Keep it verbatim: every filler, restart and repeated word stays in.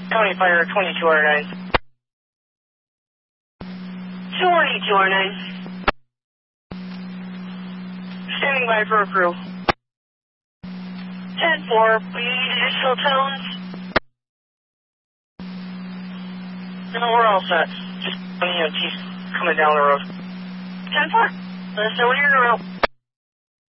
County Fire twenty-two R nine. twenty-two R nine. Standing by for a crew. ten four, we need additional tones. No, we're all set. Just E M Ts coming down the road. ten four, let's know when you're in a row.